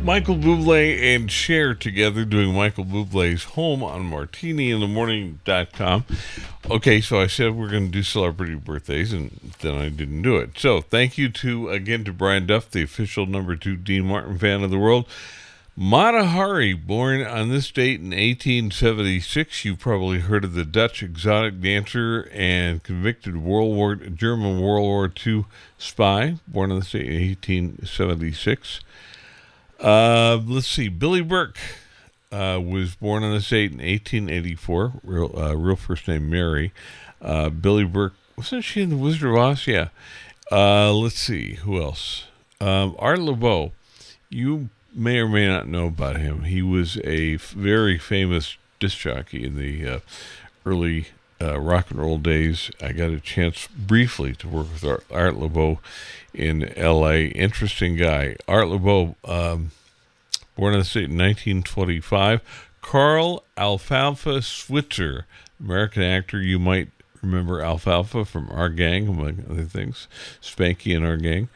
Michael Bublé and Cher together doing Michael Bublé's Home on martiniinthemorning.com. Okay, so I said we're going to do celebrity birthdays, and then I didn't do it. So thank you to Brian Duff, the official number 2 Dean Martin fan of the world. Mata Hari, born on this date in 1876. You've probably heard of the Dutch exotic dancer and convicted German World War II spy, born on this date in 1876. Let's see. Billy Burke was born on this date in 1884. Real first name Mary. Billy Burke, wasn't she in The Wizard of Oz? Yeah. Let's see. Who else? Art Laboe. You may or may not know about him. He was a very famous disc jockey in the early rock and roll days. I got a chance briefly to work with Art Laboe in L.A. Interesting guy. Art Laboe, born in the state in 1925. Carl Alfalfa Switzer, American actor. You might remember Alfalfa from Our Gang, among other things. Spanky and Our Gang.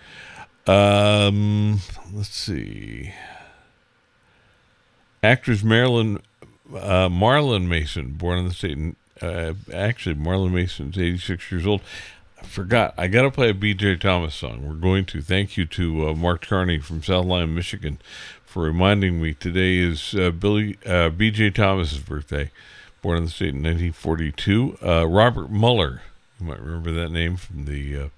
Let's see. Actress Marlon Mason, born in the state. Actually, Marlon Mason's 86 years old. I forgot. I got to play a B.J. Thomas song. We're going to. Thank you to Mark Carney from South Lyon, Michigan, for reminding me. Today is B.J. Thomas's birthday, born in the state in 1942. Robert Mueller, you might remember that name from the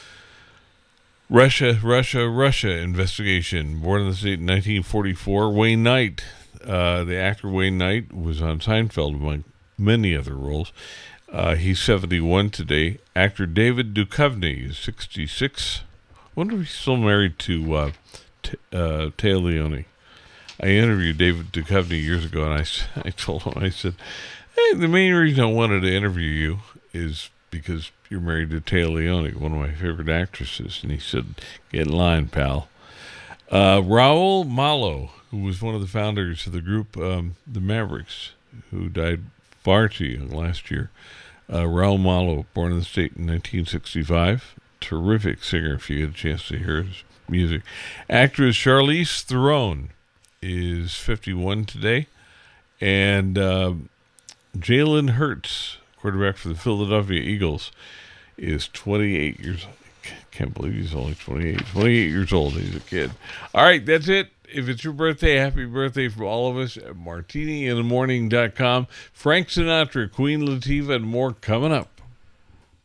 Russia investigation, born in the state in 1944. Wayne Knight, the actor Wayne Knight, was on Seinfeld among many other roles. He's 71 today. Actor David Duchovny is 66. I wonder if he's still married to Téa Leoni. I interviewed David Duchovny years ago, and I told him, I said, hey, the main reason I wanted to interview you is because you're married to Téa Leoni, one of my favorite actresses. And he said, get in line, pal. Raul Malo, who was one of the founders of the group The Mavericks, who died far too young last year. Raul Malo, born in the state in 1965. Terrific singer if you get a chance to hear his music. Actress Charlize Theron is 51 today. And Jalen Hurts, quarterback for the Philadelphia Eagles, is 28 years old. Can't believe he's only 28. 28 years old. He's a kid. All right, that's it. If it's your birthday, happy birthday from all of us at martiniinthemorning.com. Frank Sinatra, Queen Latifah, and more coming up.